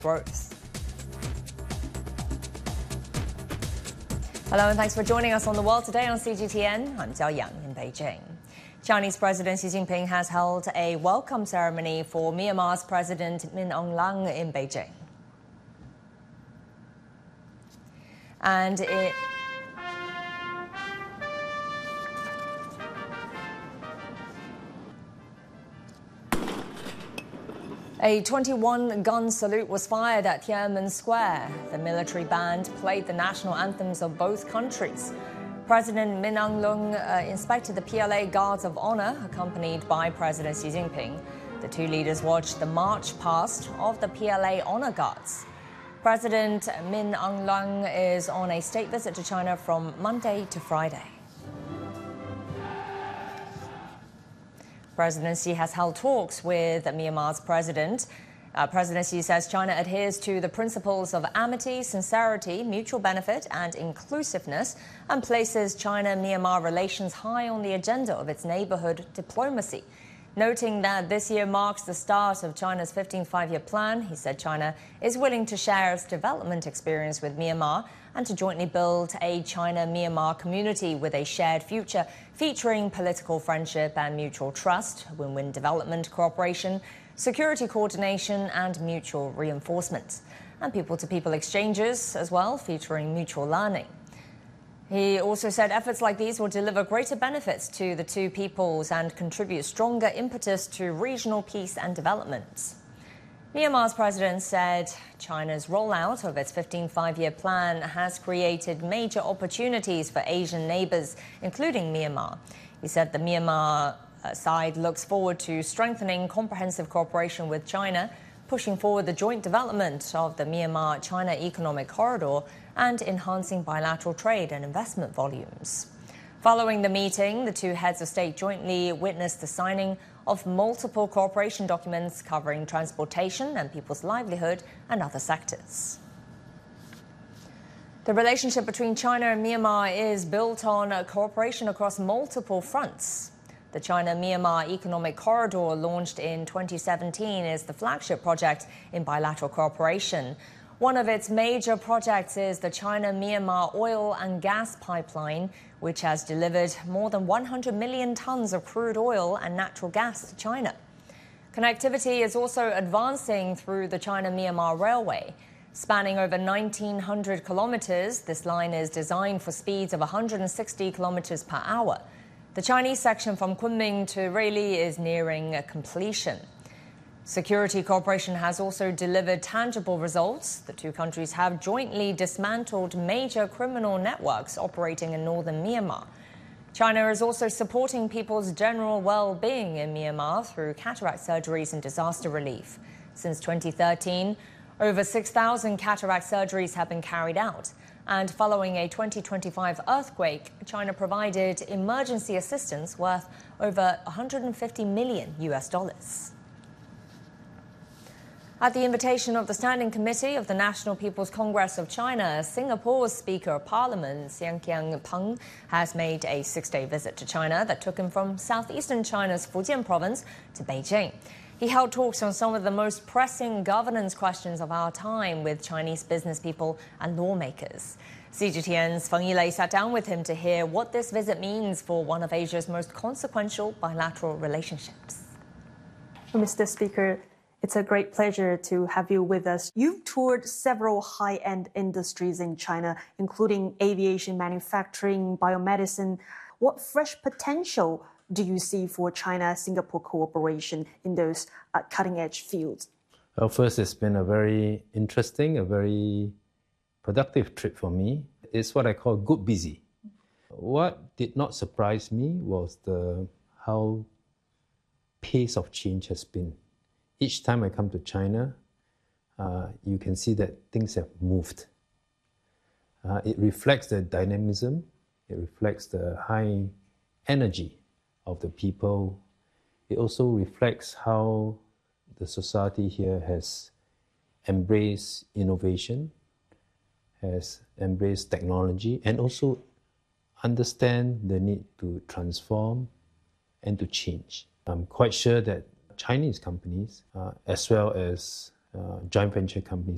growth. Hello and thanks for joining us on The World Today on CGTN. I'm Jiao Yang in Beijing. Chinese President Xi Jinping has held a welcome ceremony for Myanmar's President Min Aung Hlaing in Beijing. A 21-gun salute was fired at Tiananmen Square. The military band played the national anthems of both countries. President Min Aung Hlaing inspected the PLA Guards of Honor, accompanied by President Xi Jinping. The two leaders watched the march past of the PLA Honor Guards. President Min Aung Hlaing is on a state visit to China from Monday to Friday. President Xi has held talks with Myanmar's president. President Xi says China adheres to the principles of amity, sincerity, mutual benefit and inclusiveness and places China-Myanmar relations high on the agenda of its neighborhood diplomacy. Noting that this year marks the start of China's 15th five-year plan, he said China is willing to share its development experience with Myanmar and to jointly build a China-Myanmar community with a shared future featuring political friendship and mutual trust, win-win development cooperation, security coordination and mutual reinforcement, and people-to-people exchanges as well, featuring mutual learning. He also said efforts like these will deliver greater benefits to the two peoples and contribute stronger impetus to regional peace and development. Myanmar's president said China's rollout of its 15th five-year plan has created major opportunities for Asian neighbors, including Myanmar. He said the Myanmar side looks forward to strengthening comprehensive cooperation with China, pushing forward the joint development of the Myanmar-China Economic Corridor and enhancing bilateral trade and investment volumes. Following the meeting, the two heads of state jointly witnessed the signing of multiple cooperation documents covering transportation and people's livelihood and other sectors. The relationship between China and Myanmar is built on cooperation across multiple fronts. The China-Myanmar Economic Corridor, launched in 2017, is the flagship project in bilateral cooperation. One of its major projects is the China-Myanmar oil and gas pipeline, which has delivered more than 100 million tons of crude oil and natural gas to China. Connectivity is also advancing through the China-Myanmar Railway. Spanning over 1,900 kilometers, this line is designed for speeds of 160 kilometers per hour. The Chinese section from Kunming to Ruili is nearing completion. Security cooperation has also delivered tangible results. The two countries have jointly dismantled major criminal networks operating in northern Myanmar. China is also supporting people's general well-being in Myanmar through cataract surgeries and disaster relief. Since 2013, over 6,000 cataract surgeries have been carried out. And following a 2025 earthquake, China provided emergency assistance worth over $150 million. At the invitation of the Standing Committee of the National People's Congress of China, Singapore's Speaker of Parliament, Siang Kiang Peng, has made a 6-day visit to China that took him from southeastern China's Fujian province to Beijing. He held talks on some of the most pressing governance questions of our time with Chinese business people and lawmakers. CGTN's Feng Yilei sat down with him to hear what this visit means for one of Asia's most consequential bilateral relationships. Mr. Speaker, it's a great pleasure to have you with us. You've toured several high-end industries in China, including aviation manufacturing, biomedicine. What fresh potential do you see for China-Singapore cooperation in those cutting-edge fields? Well, first, it's been a very interesting, a very productive trip for me. It's what I call good busy. What did not surprise me was how pace of change has been. Each time I come to China, you can see that things have moved. It reflects the dynamism, it reflects the high energy of the people. It also reflects how the society here has embraced innovation, has embraced technology, and also understand the need to transform and to change. I'm quite sure that Chinese companies, as well as joint venture companies